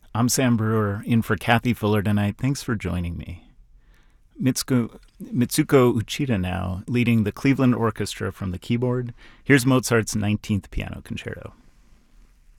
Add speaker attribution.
Speaker 1: I'm Sam Brewer, in for Kathy Fuller tonight. Thanks for joining me. Mitsuko Uchida now, leading the Cleveland Orchestra from the keyboard. Here's Mozart's 19th Piano Concerto.